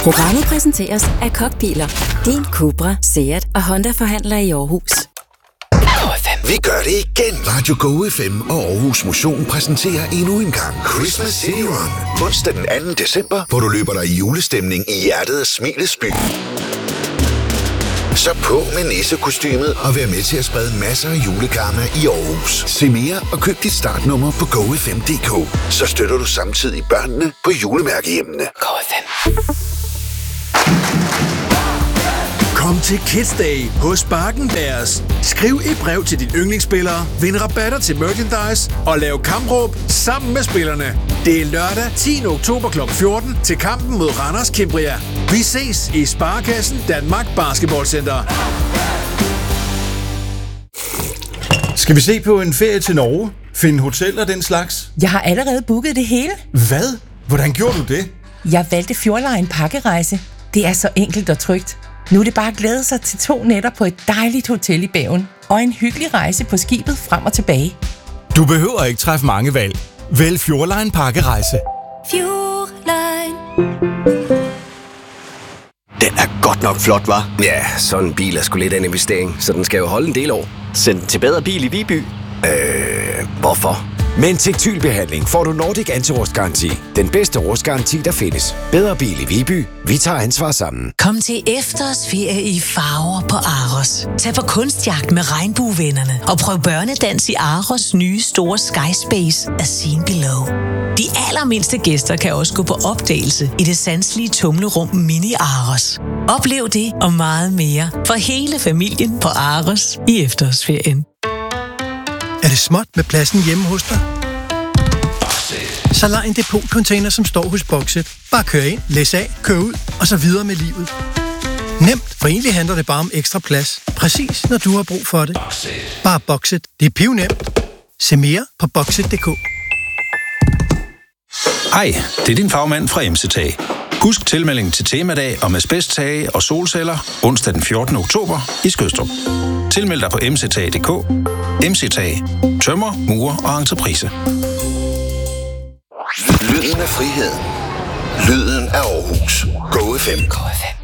Programmet præsenteres af Kokbiler. Din Cupra, Seat og Honda-forhandler i Aarhus. Vi gør det igen. Radio Go FM og Aarhus Motion præsenterer endnu en gang Christmas City Run. Onsdag den 2. december, hvor du løber dig i julestemning i hjertet af Smilets by. Så på med nissekostymet og vær med til at sprede masser af julekarma i Aarhus. Se mere og køb dit startnummer på GoFM.dk. Så støtter du samtidig børnene på julemærkehjemmene. GoFM. Kom til Kids Day hos Barkenbergs. Skriv et brev til dine yndlingsspillere, vind rabatter til merchandise og lav kampråb sammen med spillerne. Det er lørdag 10. oktober kl. 14 til kampen mod Randers Cimbria. Vi ses i Sparekassen Danmark Basketballcenter. Skal vi se på en ferie til Norge? Finde hotel og den slags? Jeg har allerede booket det hele. Hvad? Hvordan gjorde du det? Jeg valgte Fjordline pakkerejse. Det er så enkelt og trygt. Nu er det bare at glæde sig til 2 nætter på et dejligt hotel i Bergen og en hyggelig rejse på skibet frem og tilbage. Du behøver ikke træffe mange valg. Vælg Fjordline pakkerejse. Fjordline. Den er godt nok flot, hva'? Ja, sådan en bil er sgu lidt af en investering, så den skal jo holde en del år. Send den til Bedre Bil i Viby. Hvorfor? Med en tekstilbehandling får du Nordic Anti-Rust-garanti. Den bedste rustgaranti, der findes. Bedre Bil i Viby. Vi tager ansvar sammen. Kom til efterårsferie i farver på Aros. Tag på kunstjagt med regnbuevennerne og prøv børnedans i Aros nye store Sky Space af Seen Below. De allermindste gæster kan også gå på opdagelse i det sanselige tumlerum Mini Aros. Oplev det og meget mere for hele familien på Aros i efterårsferien. Er det småt med pladsen hjemme hos dig? Så lej en depotcontainer, som står hos Boxit. Bare kør ind, læs af, kør ud og så videre med livet. Nemt, for egentlig handler det bare om ekstra plads. Præcis når du har brug for det. Bare Boxit. Det er pivnemt. Se mere på Boxit.dk. Hej, det er din fagmand fra MC-Tag. Husk tilmelding til temadag om asbesttage og solceller onsdag den 14. oktober i Skødstrup. Tilmeld dig på mctag.dk. MC-Tag. Tømmer, murer og entreprise. Lyden af frihed. Lyden af Aarhus. Go FM.